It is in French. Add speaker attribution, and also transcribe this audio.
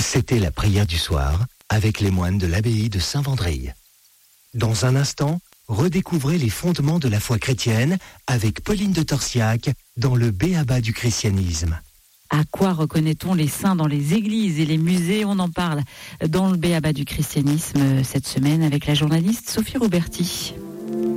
Speaker 1: C'était la prière du soir avec les moines de l'abbaye de Saint-Vendrille. Dans un instant, redécouvrez les fondements de la foi chrétienne avec Pauline de Torsiac dans le B.A.B.A. du christianisme.
Speaker 2: À quoi reconnaît-on les saints dans les églises et les musées? On en parle dans le B.A.B.A. du christianisme cette semaine avec la journaliste Sophie Roberti.